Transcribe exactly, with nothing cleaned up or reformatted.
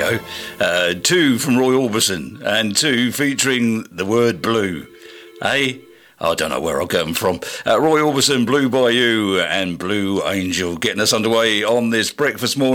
go. Uh, two from Roy Orbison and two featuring the word blue. Hey? I don't know where I'll get them from. Uh, Roy Orbison, Blue Bayou and Blue Angel getting us underway on this breakfast morning.